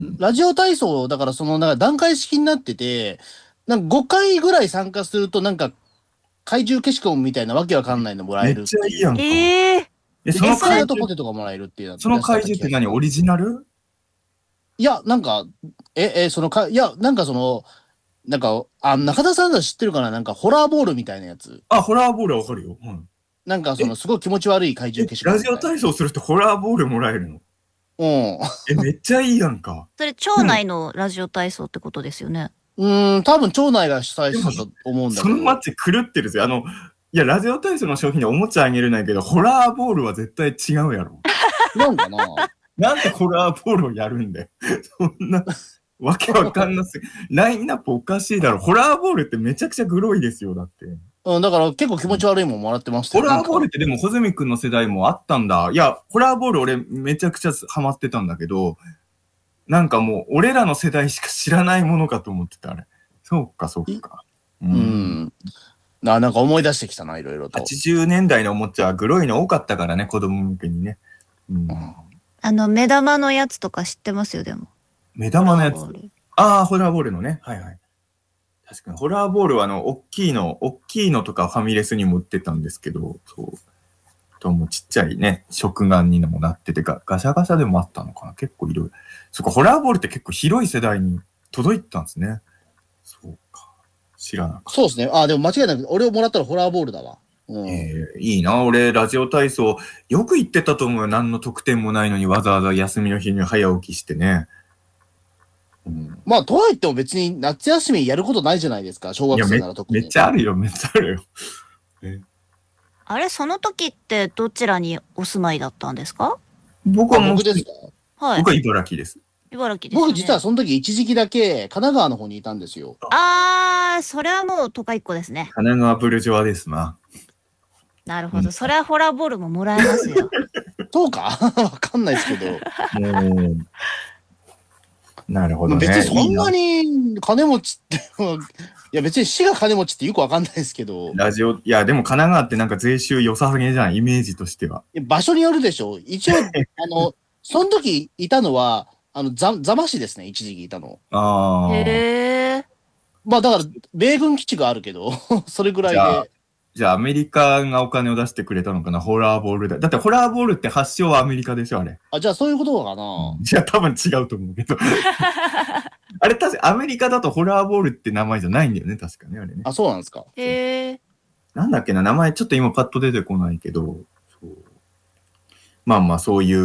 ラジオ体操、だからその、なんか段階式になってて、なんか5回ぐらい参加すると、なんか怪獣消しゴムみたいなわけわかんないのもらえめっちゃるっていう。 いいやんか。 えええ、 で、 その 10回だとポ怪獣、 テトがもらえるっていうそのやつだっ怪獣ってた気がします。 何オリジナル？ いや、なんか、いや、なんかその、なんか、中田さんが知ってるかな、なんかホラーボールみたいなやつ。 あ、ホラーボールはわかるよ。 なんかそえ、 の、すごい気持ち悪い怪獣消しゴラムみたいな。 ジオ体操するとホラーボールもらえるの？ うん。 え、めっちゃいいやんか。 それ、町内のラジオ体操ってことですよね。 多分町内が主催でも、 してたと思うんだそけど。 のマッチ狂ってるぜ。いや、ラジオ体操の商品でおもちゃあげるないけど、ホラーボールは絶対違うやろ。 なんかな。 なんでホラーボールをやるんだよ。そんな、わけわかんなすぎ。ラインナップおかしいだろ。ホラーボールってめちゃくちゃグロいですよ、だって。 だから結構気持ち悪いもんもらってましたよ。 ホラーボールなんかってでも、穂積君の世代もあったんだ。いや、ホラーボール俺めちゃくちゃハマってたんだけど、なんかもう、俺らの世代しか知らないものかと思ってた、あれ。そうか、そうか。 なんか思い出してきたな、いろいろと。 80年代のおもちゃはグロいの多かったからね、子供向けにね。 目玉のやつとか知ってますよ、でも。 目玉のやつ。 ホラーボールああ、ホラーボールのね。はいはい。確かに、ホラーボールは大きいのとかファミレスにも売ってたんですけど、そう。ともちっちゃいね、食玩にもなっててガシャガシャでもあったのかな。結構いろいろ。そっか、ホラーボールって結構広い世代に届いたんですね。そうか。知らなかった。 そうですね。でも間違いなく、俺をもらったらホラーボールだわ。 いいな。俺、ラジオ体操、よく行ってたと思うよ。何の特典もないのにわざわざ休みの日に早起きしてね。 まあ、とはいっても別に夏休みやることないじゃないですか。小学生なら特に。 めっちゃあるよ、めっちゃあるよ。 あれ、その時ってどちらにお住まいだったんですか？ 僕はもう、 僕ですか？ はい。 僕は茨城です。 茨城ですよね。 僕実はその時一時期だけ神奈川の方にいたんですよ。 それはもう都会っ子ですね。 神奈川ブルジョワですな。 なるほど。それはホラーボールももらえますよ。 そうかわかんないですけど。 なるほどね。 別にそんなに金持ちっていや別に市が金持ちってよくわかんないですけど。 いや、でも神奈川ってなんか税収良さげじゃん、イメージとしては。 場所によるでしょ。一応、その時いたのは、座間市ですね、一時期いたの。 へえ。 まあだから、米軍基地があるけど、それぐらいで。 じゃあアメリカがお金を出してくれたのかな、ホラーボールで。だってホラーボールって発祥はアメリカでしょ、あれ。 じゃあそういうことかな。 じゃあ多分違うと思うけど。あれ確かアメリカだとホラーボールって名前じゃないんだよね、確かね、あれね。 そうなんですか。 へえ。 なんだっけな、名前ちょっと今パッと出てこないけど。まあまあそういう、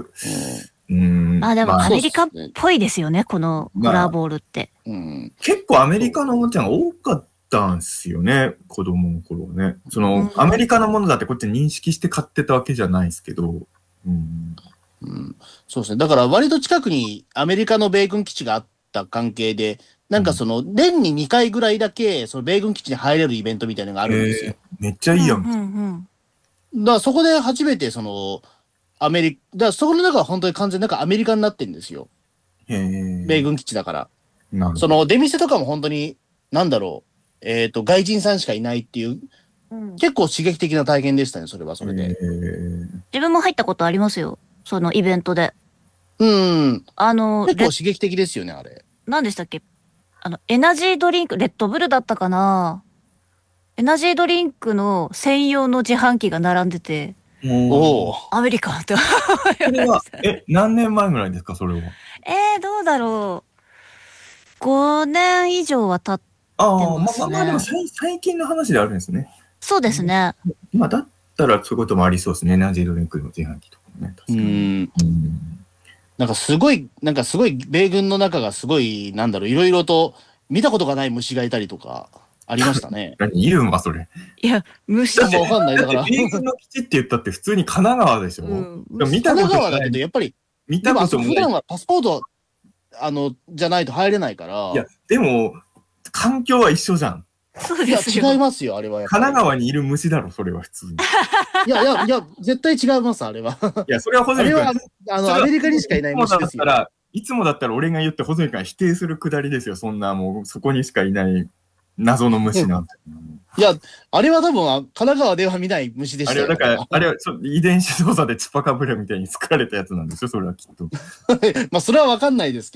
まあでもアメリカっぽいですよね、このホラーボールって。 結構アメリカのおもちゃが多かったんすよね、子供の頃はね。アメリカのものだってこっち認識して買ってたわけじゃないですけど。 そうですね。だから割と近くにアメリカの米軍基地があった関係で、なんか年に2回ぐらいだけ、その米軍基地に入れるイベントみたいなのがあるんですよ。 めっちゃいいやん。 だからそこで初めてだからそこの中は本当に完全になんかアメリカになってんですよ。米軍基地だから。出店とかも本当に、なんだろう、外人さんしかいないっていう、結構刺激的な体験でしたね、それはそれで。 自分も入ったことありますよ。そのイベントで。 結構刺激的ですよね、あれ。 何でしたっけ？エナジードリンク、レッドブルだったかな？エナジードリンクの専用の自販機が並んでて、アメリカって思いました。 何年前ぐらいですか、それは。 どうだろう。5年以上は経ってますね。 まあでも最近の話であるんですね。 そうですね。 まあだったらそういうこともありそうですね。エナジードリンクの自販機とかもね。確かに。 なんかすごい、米軍の中がすごい、なんだろう、いろいろと見たことがない虫がいたりとか、ありましたね。 何言うんか、それ。 いや、虫もわかんない。だから。 米軍の基地って言ったって普通に神奈川でしょ。 神奈川だけど、やっぱり、 見たこともない。 普段はパスポート、じゃないと入れないから。 いや、でも、環境は一緒じゃん。 そうですよ。いや、違いますよ、あれは。 神奈川にいる虫だろ、それは普通に。 いや、絶対違います、あれは。 いや、それは穂積君。 あれは、アメリカにしかいない虫ですよ。 いつもだったら俺が言って穂積君が否定するくだりですよ。そんなもう、そこにしかいない謎の虫なんて。 いや、あれは多分、神奈川では見ない虫でしたよ。 あれは、だから、あれは遺伝子操作でチュパカブラみたいに作られたやつなんですよ、それはきっと。 まあ、それはわかんないですけど。